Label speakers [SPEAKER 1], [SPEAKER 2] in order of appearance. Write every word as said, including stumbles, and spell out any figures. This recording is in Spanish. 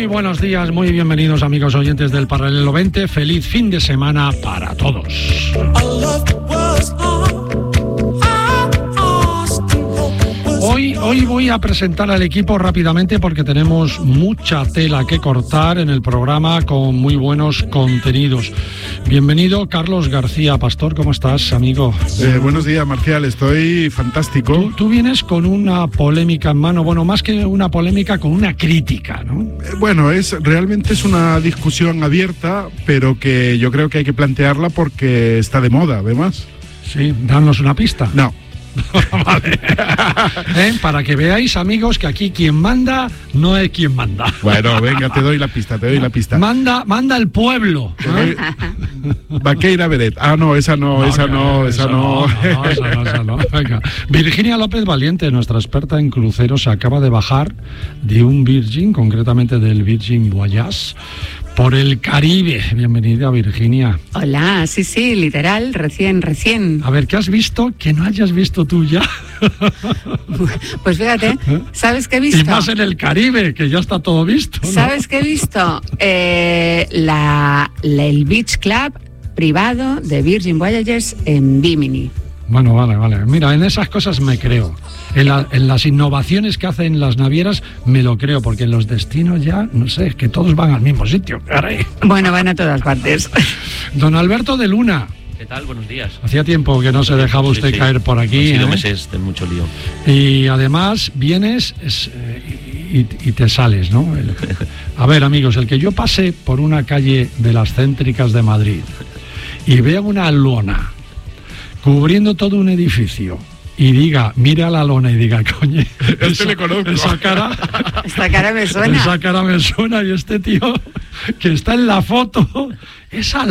[SPEAKER 1] Muy buenos días, muy bienvenidos amigos oyentes del Paralelo veinte. Feliz fin de semana para todos. Hoy, hoy voy a presentar al equipo rápidamente porque tenemos mucha tela que cortar en el programa con muy buenos contenidos. Bienvenido Carlos García Pastor, ¿cómo estás, amigo?
[SPEAKER 2] Eh, buenos días, Marcial, estoy fantástico.
[SPEAKER 1] Tú, tú vienes con una polémica en mano, bueno, más que una polémica, con una crítica, ¿no?
[SPEAKER 2] Eh, bueno, es realmente es una discusión abierta, pero que yo creo que hay que plantearla porque está de moda, además.
[SPEAKER 1] Sí, danos una pista.
[SPEAKER 2] No.
[SPEAKER 1] Vale. ¿Eh? Para que veáis, amigos, que aquí quien manda no es quien manda.
[SPEAKER 2] Bueno, venga, te doy la pista, te doy la pista.
[SPEAKER 1] Manda, manda el pueblo. ¿Eh?
[SPEAKER 2] Vaqueira Beret. Ah, no, esa no, no esa no, esa no.
[SPEAKER 1] no, no, esa no, esa no. Venga. Virginia López Valiente, nuestra experta en cruceros, se acaba de bajar de un Virgin, concretamente del Virgin Voyage, por el Caribe. Bienvenida, Virginia.
[SPEAKER 3] Hola, sí, sí, literal, recién, recién.
[SPEAKER 1] A ver, ¿qué has visto que no hayas visto tú ya?
[SPEAKER 3] Pues fíjate, ¿sabes qué he visto?
[SPEAKER 1] Y más en el Caribe, que ya está todo visto, ¿no?
[SPEAKER 3] ¿Sabes qué he visto? Eh, la, la, el Beach Club privado de Virgin Voyages en Bimini.
[SPEAKER 1] Bueno, vale, vale. Mira, en esas cosas me creo. En, la, en las innovaciones que hacen las navieras me lo creo, porque en los destinos ya, no sé, es que todos van al mismo sitio, caray.
[SPEAKER 3] Bueno, van a todas partes.
[SPEAKER 1] Don Alberto de Luna.
[SPEAKER 4] ¿Qué tal? Buenos días.
[SPEAKER 1] Hacía tiempo que no se dejaba usted sí, sí. caer por aquí.
[SPEAKER 4] Han sido
[SPEAKER 1] ¿eh?
[SPEAKER 4] meses de mucho lío.
[SPEAKER 1] Y además vienes es, eh, y, y te sales, ¿no? El, a ver, amigos, el que yo pase por una calle de las céntricas de Madrid y vea una lona cubriendo todo un edificio y diga, mire a la lona y diga, coño,
[SPEAKER 2] este esa, le conozco.
[SPEAKER 1] Esa cara,
[SPEAKER 3] esta cara me suena.
[SPEAKER 1] Esa cara me suena y este tío que está en la foto, esa